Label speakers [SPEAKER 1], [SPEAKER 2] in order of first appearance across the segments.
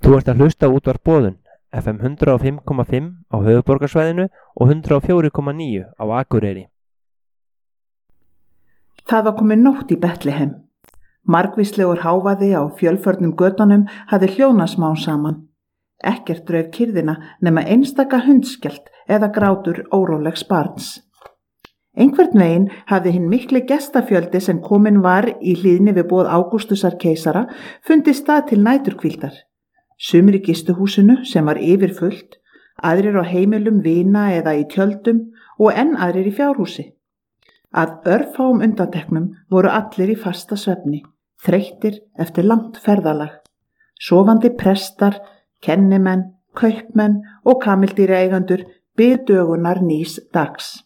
[SPEAKER 1] Þú ert að hlusta á Útvarp Boðun, FM 105,5 á höfuðborgarsvæðinu og 104,9 á Akureyri.
[SPEAKER 2] Það var komin nótt í Betlehem. Margvíslegur hávaði á fjölförnum götunum hafði hljóðnað smám saman. Ekkert rauf kyrrðina nema einstaka hundskjalt eða grátur órólegs barns. Einhvern veginn hafði hinn mikli gestafjöldi sem komin var í hlýðni við boð Ágústusar keisara fundið stað til næturhvíldar. Sumir í gistuhúsinu sem var yfirfullt, aðrir á heimilum vina eða í tjöldum og enn aðrir í fjárhúsi. Að örfáum undanteknum voru allir í fasta svefni, þreyttir eftir langt ferðalag. Sofandi prestar, kennimenn, kaupmenn og kamildýraeigandur biðu dögunar nýs dags.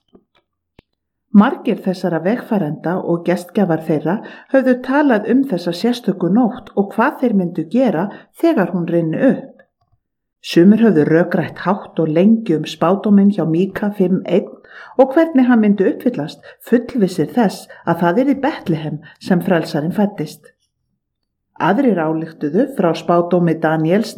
[SPEAKER 2] Margir þessara vegfarenda og gestgjafar þeirra höfðu talað þessa sérstöku nótt og hvað þeir myndu gera þegar hún rynni upp. Sumir höfðu rökrætt hátt og lengi spádóminn hjá Míka 5:1 og hvernig hann myndi uppfyllast, fullvissir þess að það yrði Betlehem sem frelsarinn fæddist. Aðrir ályktuðu frá spádómi Daníels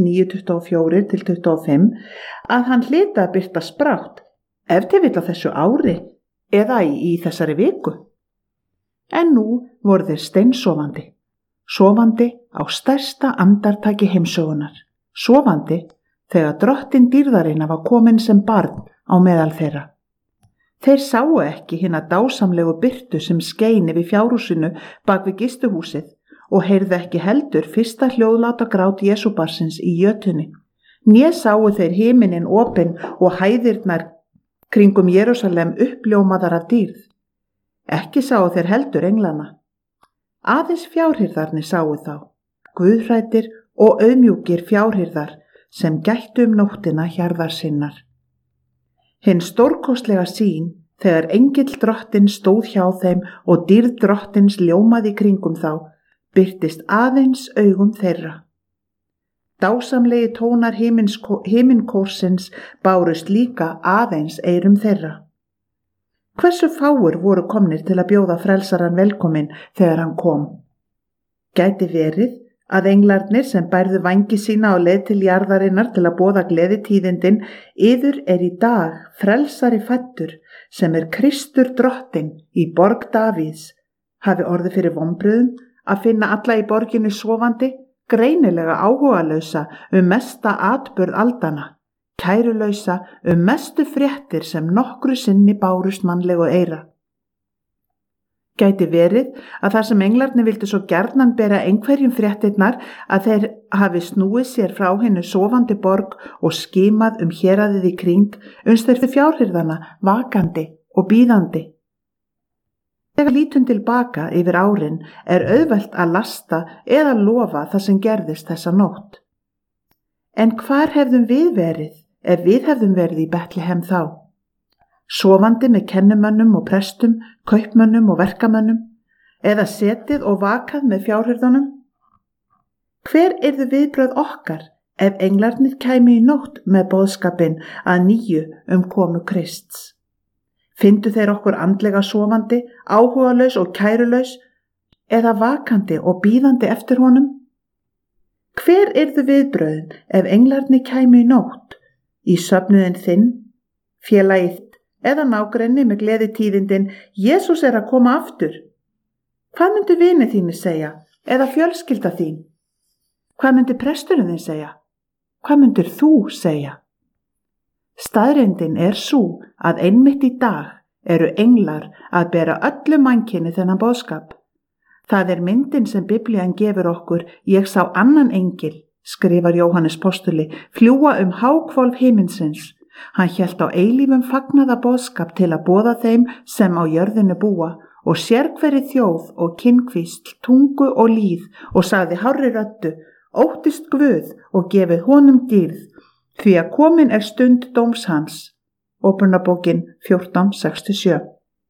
[SPEAKER 2] 9:24-25 að hann hlyti að birtast brátt, ef til vill á þessu ári eða í þessari viku. En nú voru þeir steinsofandi, sofandi á stærsta andartaki heimsögunar, sofandi þegar drottin dýrðarinnar var komin sem barn á meðal þeirra. Þeir sáu ekki hina dásamlegu birtu sem skein yfir fjárhúsinu bak við gistuhúsið og heyrðu ekki heldur fyrsta hljóðláta grát Jesúbarsins í jötunni. Né sáu þeir himinin opinn og hæðirnar kringum Jerúsalem uppljómaðar af dýrð. Ekki sáu þeir heldur englana. Aðeins fjárhirðarnir sáu þá, guðhræddir og auðmjúkir fjárhirðar sem gættu nóttina hjarðar sinnar. Hinn stórkostlega sýn þegar engill drottin stóð hjá þeim og dýrð drottins ljómaði kringum þá, birtist aðeins augum þeirra. Dásamlegi tónar himinkórsins bárust líka aðeins eyrum þeirra. Hversu fáir voru komnir til að bjóða frelsaran velkominn þegar hann kom? Gæti verið að englarnir sem bærðu vængi sína á leið til jarðarinnar til að boða gleðitíðindin, yður í dag frelsari fæddur sem Kristur drottinn í borg Davíðs, hafi orðið fyrir vonbrigðum að finna alla í borginni sofandi, greinilega áhugalausa mesta atburð aldanna, kærulausa mestu fréttir sem nokkru sinni bárust mannlegu eyra. Gæti verið að þar sem englarnir vildu svo gjarnan bera einhverjum fréttirnar að þeir hafi snúið sér frá hinni sofandi borg og skimað héraðið í kring, uns þeir fjárhirðana vakandi og bíðandi. Þegar lítum tilbaka yfir árin auðvelt að lasta eða lofa það sem gerðist þessa nótt. En hvar hefðum við verið ef við hefðum verið í Betlehem þá? Sofandi með kennumönnum og prestum, kaupmönnum og verkamönnum, eða setið og vakað með fjárhirðunum? Hver yrðu viðbrögð okkar ef englarnir kæmu í nótt með boðskapinn að nýju komu Krists? Fyndu þeir okkur andlega sofandi, áhugalaus og kærulaus, eða vakandi og bíðandi eftir honum? Hver yrðu viðbröðin ef englarnir kæmu í nótt, í söfnuðin þinn, félagið eða nágrenni með gleðitíðindin, Jesús að koma aftur? Hvað myndi vinir þínir segja, eða fjölskylda þín? Hvað myndi presturinn þín segja? Hvað myndir þú segja? Staðreyndin sú að einmitt í dag eru englar að bera öllu mannkyni þennan boðskap. Það myndin sem Biblían gefur okkur, ég sá annan engil, skrifar Jóhannes postuli, fljúga háhvolf himinsins. Hann hélt á eilífum fagnaða boðskap til að boða þeim sem á jörðinu búa og sérhverri þjóð og kynkvísl, tungu og líð og sagði hárri röddu, óttist Guð og gefið honum dýrð, því að komin stund dóms hans. Ópernabókin 14:67.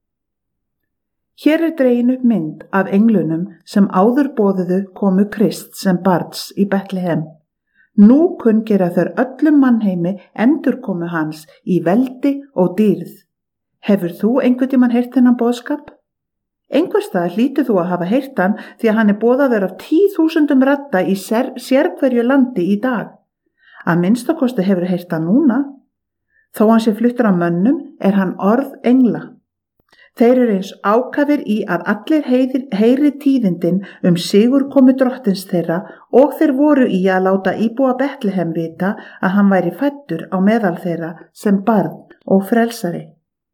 [SPEAKER 2] Hér dregin upp mynd af englunum sem áður boðuðu komu Krist sem barns í Betlehem. Nú kunngera þeir öllum mannheimi endurkomu hans í veldi og dýrð. Hefur þú einhvern tímann heyrt þennan boðskap? Einhvers staðar hlýtur þú að hafa heyrt hann því að hann boðaður af 10.000 radda í sérhverju landi í dag. Að minnstakosti hefur heyrt það núna. Þó hann sé fluttur af mönnum er hann orð engla. Þeir eru eins ákafir í að allir heyri tíðindin sigur komu drottins þeirra og þeir voru í að láta íbúa Betlehem vita að hann væri fæddur á meðal þeirra sem barn og frelsari.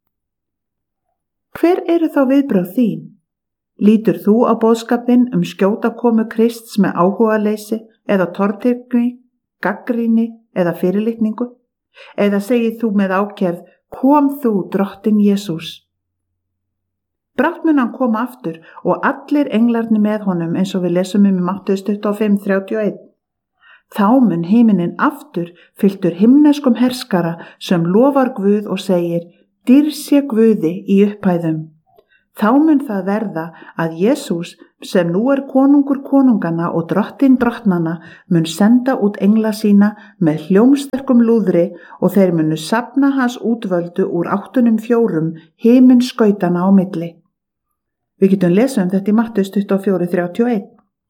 [SPEAKER 2] Hver eru þá viðbrögð þín? Lítur þú á boðskapinn skjóta komu Krists með áhugaleysi eða tortryggni, gagnrýni eða fyrirlitningu? Eða segir þú með ákefð, kom þú, drottinn Jesús? Brátt mun hann koma aftur og allir englarnir með honum eins og við lesum í Mattheus 25:31. Þá mun himinin aftur fylltur himneskum herskara sem lofar Guð og segir, dýrð sé Guði í upphæðum. Þá mun það verða að Jesús sem nú er konungur konungana og drottinn drottnanna mun senda út engla sína með hljómsterkum lúðri og þeir munu safna hans útvöldu úr 4 himinskautana á milli. Við getum lesið þetta í Mattheus 24:31.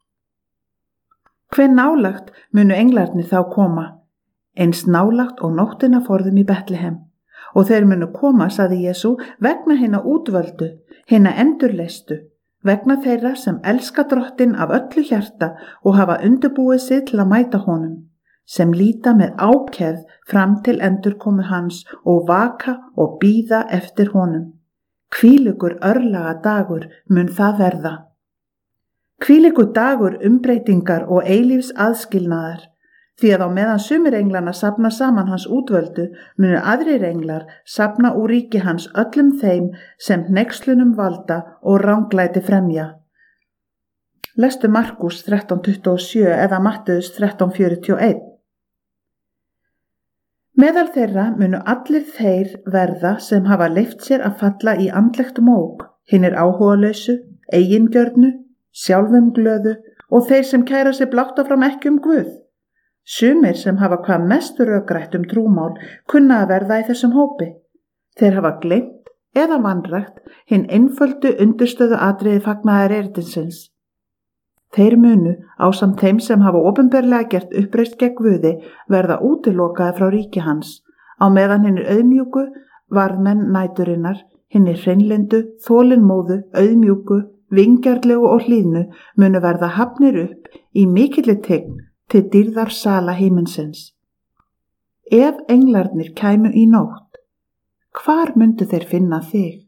[SPEAKER 2] Hve nálagt munu englarnir þá koma? Eins nálagt og nóttina forðum í Betlehem. Og þeir munu koma, sagði Jesú, vegna hinna útvöldu, hinna endurleistu, vegna þeirra sem elska drottinn af öllu hjarta og hafa undirbúið sig til að mæta honum, sem líta með ákefð fram til endurkomu hans og vaka og bíða eftir honum. Hvílíkur örlaga dagur mun það verða. Hvílíkur dagur umbreytingar og eilífs aðskilnaðar, því að á meðan sumir englanna safna saman hans útvöldu, munu aðrir englar safna úr ríki hans öllum þeim sem hneykslunum valda og ranglæti fremja. Lestu Markús 13:27 eða Matteus 13:41. Meðal þeirra munu allir þeir verða sem hafa leyft sér að falla í andlegt mók, hinir áhugalausu, eigingjörnu, sjálfumglöðu og þeir sem kæra sig blátt áfram ekki Guð. Sumir sem hafa hvað mest rökrætt trúmál kunna að verða í þessum hópi. Þeir hafa gleymt eða vanrækt hinn einföldu undirstöðu atriði fagnaðar erindisins. Þeir munu, ásamt þeim sem hafa opinberlega gert uppreist gegn Guði, verða útilokaði frá ríki hans, á meðan hinnir auðmjúku, varðmenn næturinnar, hinnir hreinlyndu, þolinmóðu, auðmjúku, vingjarlegu og hlýðnu munu verða hafnir upp í mikilli tign til dýrðar sala himinsins. Ef englarnir kæmu í nótt, hvar myndu þeir finna þig?